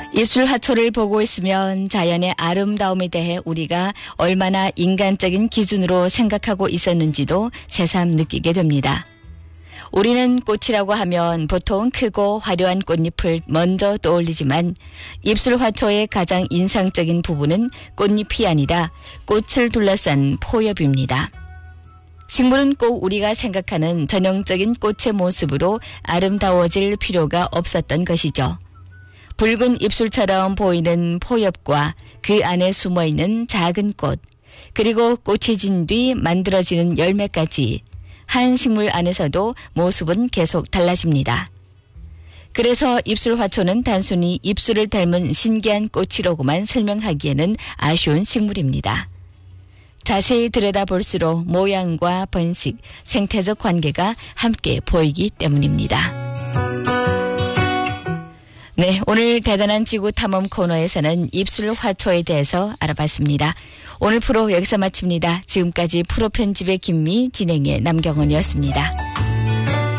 입술 화초를 보고 있으면 자연의 아름다움에 대해 우리가 얼마나 인간적인 기준으로 생각하고 있었는지도 새삼 느끼게 됩니다. 우리는 꽃이라고 하면 보통 크고 화려한 꽃잎을 먼저 떠올리지만 입술 화초의 가장 인상적인 부분은 꽃잎이 아니라 꽃을 둘러싼 포엽입니다. 식물은 꼭 우리가 생각하는 전형적인 꽃의 모습으로 아름다워질 필요가 없었던 것이죠. 붉은 입술처럼 보이는 포엽과 그 안에 숨어있는 작은 꽃, 그리고 꽃이 진 뒤 만들어지는 열매까지 한 식물 안에서도 모습은 계속 달라집니다. 그래서 입술 화초는 단순히 입술을 닮은 신기한 꽃이라고만 설명하기에는 아쉬운 식물입니다. 자세히 들여다볼수록 모양과 번식, 생태적 관계가 함께 보이기 때문입니다. 네, 오늘 대단한 지구 탐험 코너에서는 입술 화초에 대해서 알아봤습니다. 오늘 프로 여기서 마칩니다. 지금까지 프로 편집의 김미, 진행의 남경원이었습니다.